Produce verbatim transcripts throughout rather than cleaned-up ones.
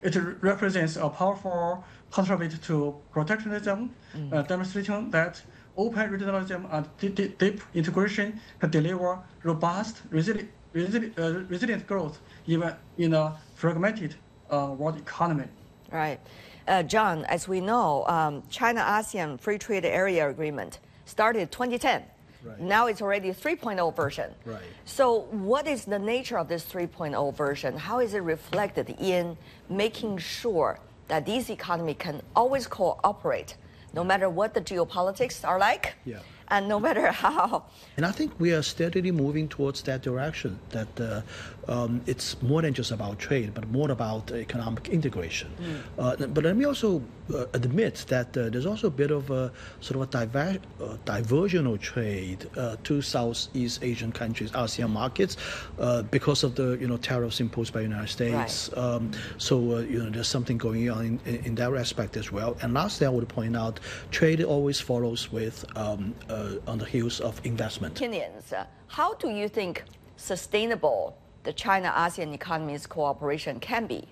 it represents a powerful counterweight to protectionism, mm. uh, demonstrating that open regionalism and deep integration can deliver robust, resilient, resilient, uh, resilient growth even in a fragmented uh, world economy. Right. Uh, John, as we know, um, China-ASEAN Free Trade Area Agreement started twenty ten. Right. Now it's already three point oh version. Right. So what is the nature of this three point oh version? How is it reflected in making sure that these economies can always cooperate, no matter what the geopolitics are like? Yeah. And no matter how. And I think we are steadily moving towards that direction, that uh, um, it's more than just about trade, but more about economic integration. Mm. Uh, but let me also uh, admit that uh, there's also a bit of a sort of a diver uh, diversional trade uh, to Southeast Asian countries, ASEAN markets, uh, because of the you know tariffs imposed by the United States. Right. Um, so uh, you know there's something going on in, in, in that respect as well. And lastly, I would point out, trade always follows with um, uh, on the heels of investment. Opinions. Uh, how do you think sustainable the China-ASEAN economy's cooperation can be?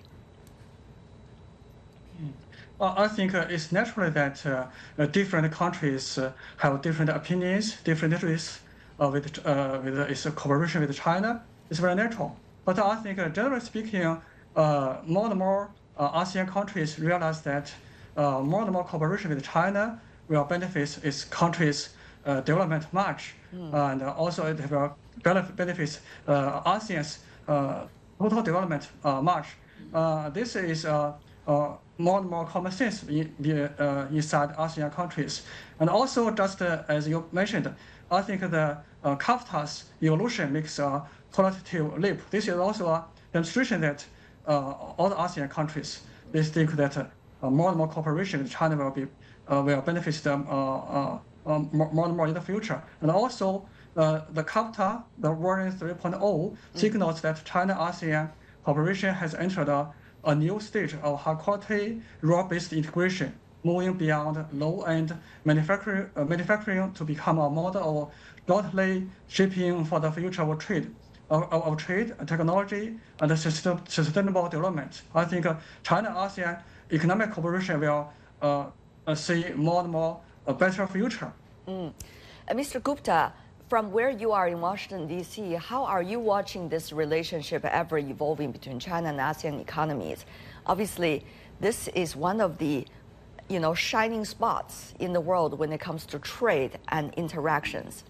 Well, I think uh, it's natural that uh, uh, different countries uh, have different opinions, different interests uh, with, uh, with its cooperation with China. It's very natural. But I think, uh, generally speaking, uh, more and more uh, ASEAN countries realize that uh, more and more cooperation with China will benefit its countries' Uh, development much, mm. and uh, also it will benefit uh, ASEAN's uh, total development uh, much. Uh, this is uh, uh, more and more common sense in, uh, inside ASEAN countries. And also, just uh, as you mentioned, I think the uh, CAFTA's evolution makes a qualitative leap. This is also a demonstration that uh, all the ASEAN countries, they think that uh, more and more cooperation with China will be uh, will benefit them uh, uh, Um, more, more and more in the future. And also, uh, the CAFTA, the version three point oh, signals that China-ASEAN cooperation has entered a, a new stage of high-quality, rule-based integration, moving beyond low-end manufacturing, uh, manufacturing to become a model of jointly shaping for the future of trade, of, of trade, technology, and sustainable development. I think uh, China-ASEAN economic cooperation will uh, uh, see more and more a better future. Mm. Uh, Mister Gupta, from where you are in Washington, D C, how are you watching this relationship ever evolving between China and ASEAN economies? Obviously, this is one of the you know, shining spots in the world when it comes to trade and interactions.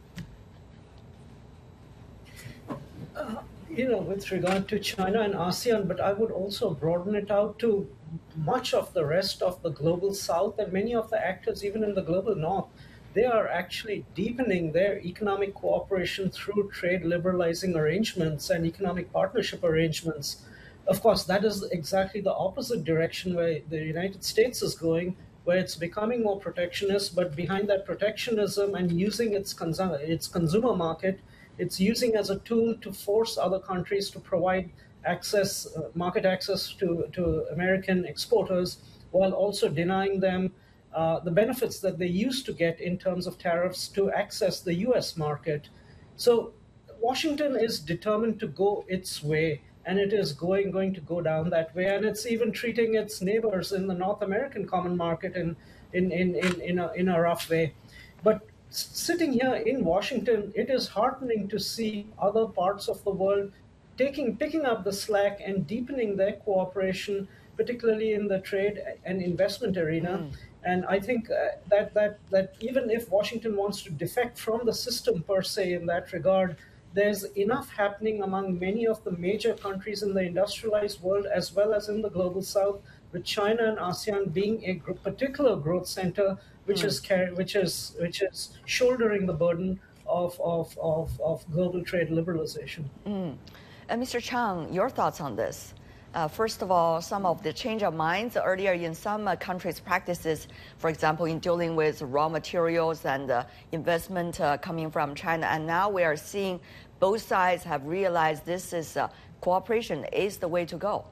Uh, you know, with regard to China and ASEAN, but I would also broaden it out to much of the rest of the global south, and many of the actors even in the global north, they are actually deepening their economic cooperation through trade liberalizing arrangements and economic partnership arrangements. Of course, that is exactly the opposite direction where the United States is going, where it's becoming more protectionist, but behind that protectionism and using its, consum its consumer market, it's using as a tool to force other countries to provide access, uh, market access to, to American exporters, while also denying them uh, the benefits that they used to get in terms of tariffs to access the U S market. So Washington is determined to go its way, and it is going, going to go down that way, and it's even treating its neighbors in the North American common market in, in, in, in, in, a, in a rough way. But sitting here in Washington, it is heartening to see other parts of the world Taking, picking up the slack and deepening their cooperation, particularly in the trade and investment arena. Mm. And I think uh, that, that, that even if Washington wants to defect from the system per se in that regard, there's enough happening among many of the major countries in the industrialized world as well as in the global south, with China and ASEAN being a gr particular growth center, which, mm. is, which, is, which is shouldering the burden of, of, of, of global trade liberalization. Mm. Uh, Mister Chang, your thoughts on this? Uh, first of all, some of the change of minds earlier in some uh, countries' practices, for example, in dealing with raw materials and uh, investment uh, coming from China. And now we are seeing both sides have realized this is uh, cooperation is the way to go.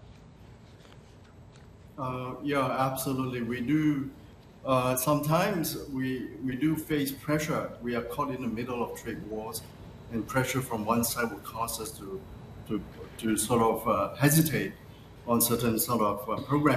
Uh, yeah, absolutely. We do. Uh, sometimes we, we do face pressure. We are caught in the middle of trade wars, and pressure from one side will cause us to to, to sort of uh, hesitate on certain sort of uh, programs.